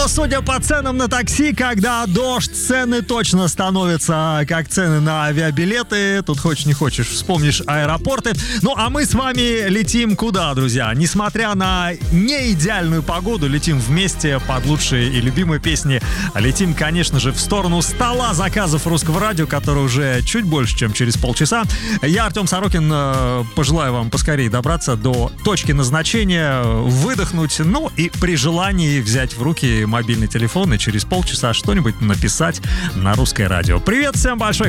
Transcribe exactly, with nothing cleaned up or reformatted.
Но, судя по ценам на такси, когда дождь, цены точно становятся как цены на авиабилеты. Тут хочешь не хочешь, вспомнишь аэропорты. Ну, а мы с вами летим куда, друзья? Несмотря на неидеальную погоду, летим вместе под лучшие и любимые песни. Летим, конечно же, в сторону стола заказов Русского радио, который уже чуть больше, чем через полчаса. Я, Артем Сорокин, пожелаю вам поскорее добраться до точки назначения, выдохнуть, ну и при желании взять в руки мобильный телефон и через полчаса что-нибудь написать на Русское радио. Привет, всем большой